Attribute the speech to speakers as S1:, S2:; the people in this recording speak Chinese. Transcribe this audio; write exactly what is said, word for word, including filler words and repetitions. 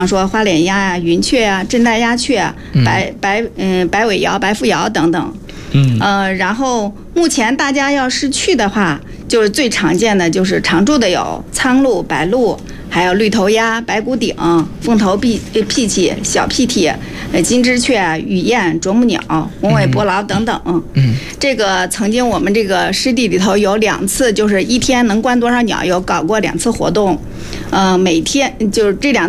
S1: 说花脸鸭呀、云雀啊、震带鸦雀啊、白白嗯白尾鹞、白腹鹞等等。嗯呃，然后目前大家要是去的话，就是最常见的就是常驻的有苍鹭、白鹭，还有绿头鸭、白骨顶、凤头屁屁气、小屁涕、呃金枝雀、雨燕、啄木鸟、红尾伯劳等等。嗯，这个曾经我们这个湿地里头有两次，就是一天能观多少鸟，有搞过两次活动。呃，每天就是这两。